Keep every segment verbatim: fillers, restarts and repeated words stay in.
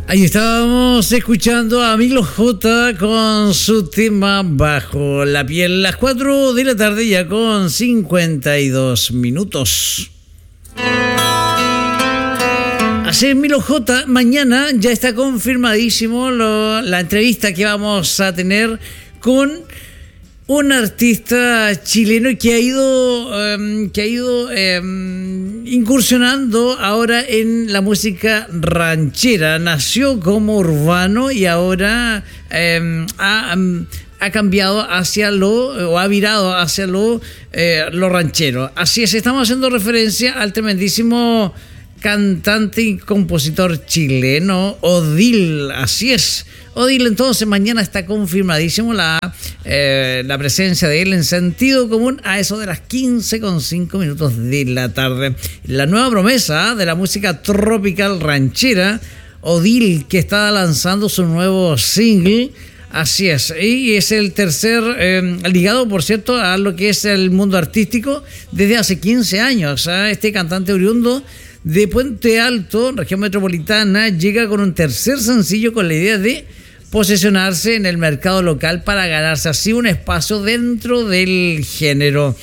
Ahí estábamos escuchando a Milo J con su tema Bajo la piel, las cuatro de la tarde ya con cincuenta y dos minutos. Así es, Milo J, mañana ya está confirmadísimo lo, la entrevista que vamos a tener con un artista chileno que ha ido, um, que ha ido um, incursionando ahora en la música ranchera. Nació como urbano y ahora um, ha, um, ha cambiado hacia lo, o ha virado hacia lo, eh, lo ranchero. Así es, estamos haciendo referencia al tremendísimo cantante y compositor chileno Odil. Así es, Odil. Entonces mañana está confirmadísimo la, eh, la presencia de él en Sentido Común a eso de las quince con cinco minutos de la tarde. La nueva promesa de la música tropical ranchera, Odil, que está lanzando su nuevo single. Así es, y es el tercer, eh, ligado por cierto a lo que es el mundo artístico desde hace quince años. ¿eh? Este cantante oriundo de Puente Alto, región metropolitana, llega con un tercer sencillo con la idea de posicionarse en el mercado local para ganarse así un espacio dentro del género.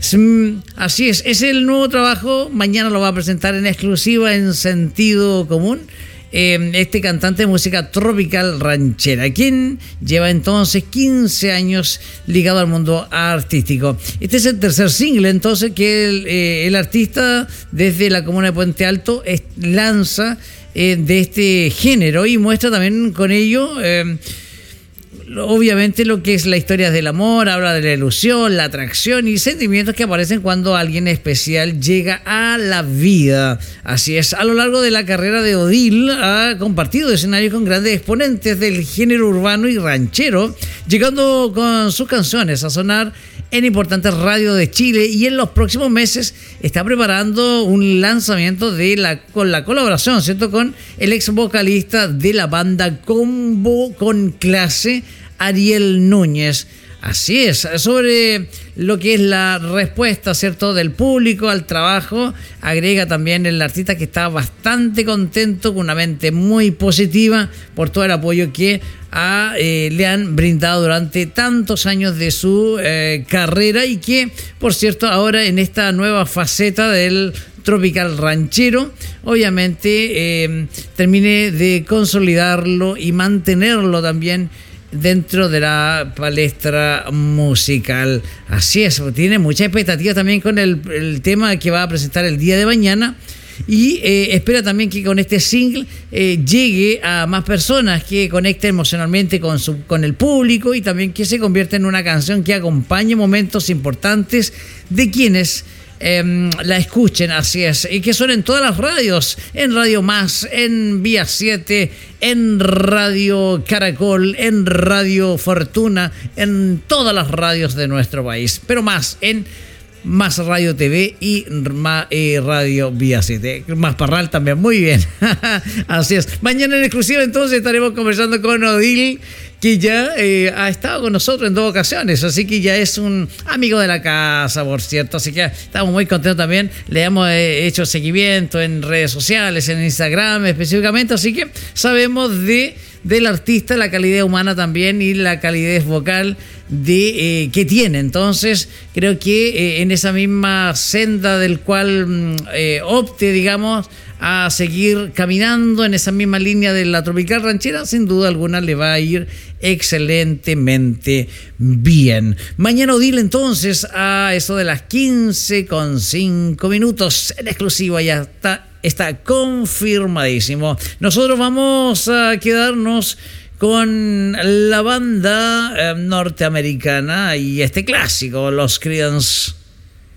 Así es, es el nuevo trabajo, mañana lo va a presentar en exclusiva en Sentido Común. Eh, este cantante de música tropical ranchera, quien lleva entonces quince años ligado al mundo artístico. Este es el tercer single entonces que el, eh, el artista desde la comuna de Puente Alto es, lanza eh, de este género y muestra también con ello eh, obviamente lo que es la historia del amor, habla de la ilusión, la atracción y sentimientos que aparecen cuando alguien especial llega a la vida. Así es, a lo largo de la carrera de Odil ha compartido escenarios con grandes exponentes del género urbano y ranchero, llegando con sus canciones a sonar en importantes radios de Chile, y en los próximos meses está preparando un lanzamiento de la, con la colaboración, ¿cierto?, con el ex vocalista de la banda Combo con Clase, Ariel Núñez. Así es, sobre lo que es la respuesta, ¿cierto?, del público al trabajo, agrega también el artista que está bastante contento, con una mente muy positiva por todo el apoyo que a, eh, le han brindado durante tantos años de su eh, carrera, y que, por cierto, ahora en esta nueva faceta del tropical ranchero, obviamente eh, termine de consolidarlo y mantenerlo también dentro de la palestra musical. Así es, tiene mucha expectativa también con el, el tema que va a presentar el día de mañana, y eh, espera también que con este single eh, llegue a más personas, que conecten emocionalmente con, su, con el público, y también que se convierta en una canción que acompañe momentos importantes de quienes Eh, la escuchen. Así es, y que suenen en todas las radios, en Radio Más, en Vía siete, en Radio Caracol, en Radio Fortuna, en todas las radios de nuestro país, pero más en Más Radio T V y más, eh, Radio Vía siete, Más Parral también, muy bien. Así es, mañana en exclusiva entonces estaremos conversando con Odil, que ya eh, ha estado con nosotros en dos ocasiones, así que ya es un amigo de la casa, por cierto, así que estamos muy contentos también. Le hemos eh, hecho seguimiento en redes sociales, en Instagram específicamente, así que sabemos de del artista, la calidad humana también y la calidez vocal de eh, que tiene. Entonces creo que eh, en esa misma senda del cual eh, opte, digamos, a seguir caminando en esa misma línea de la tropical ranchera, sin duda alguna le va a ir excelentemente bien. Mañana Odil entonces a eso de las quince con cinco minutos en exclusiva, ya está, está confirmadísimo. Nosotros vamos a quedarnos con la banda eh, norteamericana y este clásico, los Creedence.